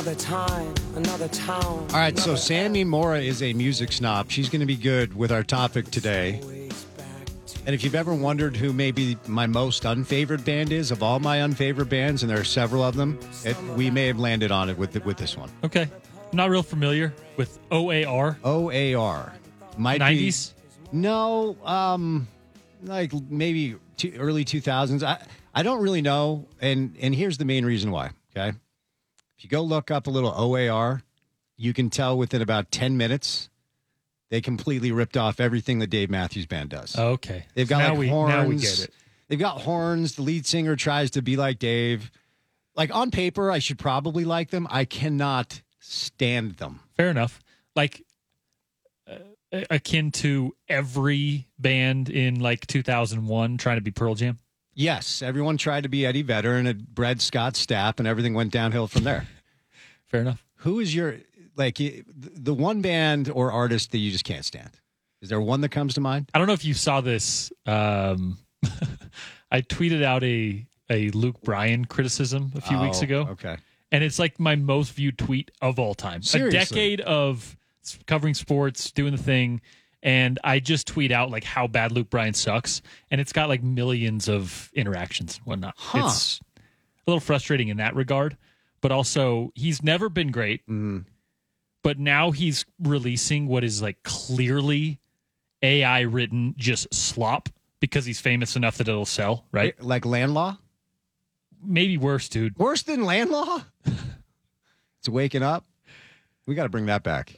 Another time, another town. All right, so Sammy Mora is a music snob. She's going to be good with our topic today. And if you've ever wondered who maybe my most unfavored band is of all my unfavored bands, and there are several of them, we may have landed on it with this one. Okay. I'm not real familiar with OAR. OAR. Might 90s? Be, no, like maybe early 2000s. I don't really know, and here's the main reason why, okay? If you go look up a little OAR, you can tell within about 10 minutes they completely ripped off everything the Dave Matthews Band does. Okay. They've got horns. Now we get it. They've got horns. The lead singer tries to be like Dave. Like, on paper, I should probably like them. I cannot stand them. Fair enough. Like, akin to every band in, like, 2001 trying to be Pearl Jam? Yes, everyone tried to be Eddie Vedder and it bred Scott Stapp, and everything went downhill from there. Fair enough. Who is your, like, the one band or artist that you just can't stand? Is there one that comes to mind? I don't know if you saw this. I tweeted out a Luke Bryan criticism a few weeks ago. Okay. And it's like my most viewed tweet of all time. Seriously? A decade of covering sports, doing the thing. And I just tweet out like how bad Luke Bryan sucks. And it's got like millions of interactions and whatnot. Huh. It's a little frustrating in that regard. But also, he's never been great. Mm-hmm. But now he's releasing what is like clearly AI written just slop because he's famous enough that it'll sell, right? Like Landlaw? Maybe worse, dude. Worse than Landlaw? It's waking up. We got to bring that back.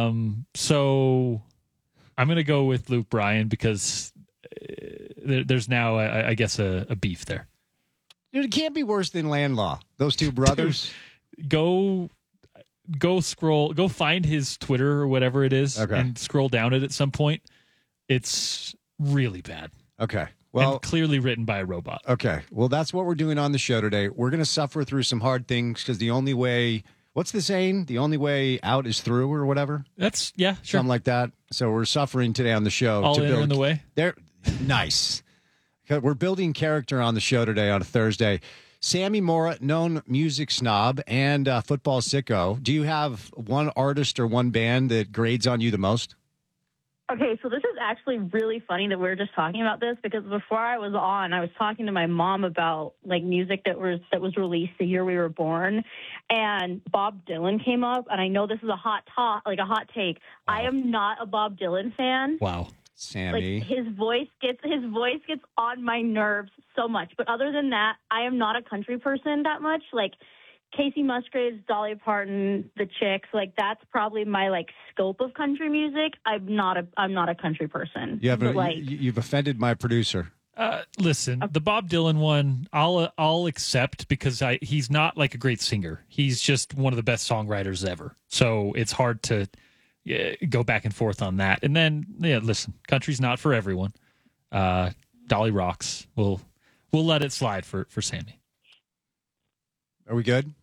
So I'm going to go with Luke Bryan because there's now, I guess, a beef there. Dude, it can't be worse than Landlaw. Those two brothers. Dude, go scroll, go find his Twitter or whatever it is, okay, and scroll down it at some point. It's really bad. Okay. Well, and clearly written by a robot. Okay. Well, that's what we're doing on the show today. We're going to suffer through some hard things because the only way, what's the saying? The only way out is through or whatever? That's, yeah, sure. Something like that. So we're suffering today on the show. All in the way? Nice. We're building character on the show today on a Thursday. Sammy Mora, known music snob and football sicko. Do you have one artist or one band that grades on you the most? Okay, so this is actually really funny that we're just talking about this because before I was on, I was talking to my mom about like music that was released the year we were born, and Bob Dylan came up. And I know this is a hot take. Wow. I am not a Bob Dylan fan. Wow, Sammy, like his voice gets on my nerves so much. But other than that, I am not a country person that much. Like Casey Musgraves, Dolly Parton, the Chicks, like that's probably my like scope of country music. I'm not a country person. You've offended my producer. Listen, the Bob Dylan one, I'll accept because he's not like a great singer. He's just one of the best songwriters ever. So it's hard to go back and forth on that. And then, listen, country's not for everyone. Dolly rocks. We'll let it slide for Sammy. Are we good?